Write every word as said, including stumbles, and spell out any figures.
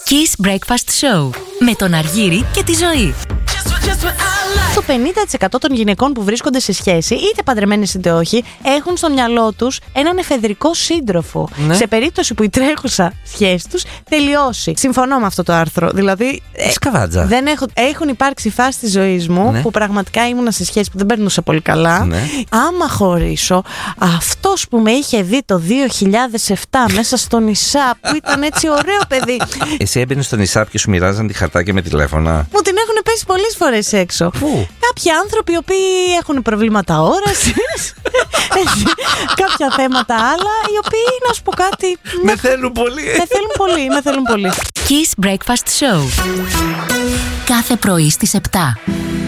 Kiss Breakfast Show με τον Αργύρη και τη Ζωή. Το πενήντα τοις εκατό των γυναικών που βρίσκονται σε σχέση, είτε παντρεμένες είτε όχι, έχουν στο μυαλό τους έναν εφεδρικό σύντροφο. Ναι. Σε περίπτωση που η τρέχουσα σχέση τους τελειώσει. Συμφωνώ με αυτό το άρθρο. Δηλαδή. Σκαβάτζα. Δεν έχω, έχουν υπάρξει φάσεις της ζωής μου, ναι, που πραγματικά ήμουνα σε σχέση που δεν περνούσε πολύ καλά. Ναι. Άμα χωρίσω, αυτός που με είχε δει το δύο χιλιάδες επτά μέσα στο νησά, που ήταν έτσι ωραίο παιδί. Εσύ έμπαινες στο νησά και σου μοιράζαν τη χαρτάκια με τηλέφωνα. Μου την έχουν πέσει πολλές φορές έξω. Πού? Κάποιοι άνθρωποι οι οποίοι έχουν προβλήματα όρασης, κάποια θέματα άλλα, οι οποίοι, να σου πω κάτι, με θέλουν πολύ. Με θέλουν πολύ, με θέλουν πολύ. Kiss Breakfast Show. Κάθε πρωί στις επτά.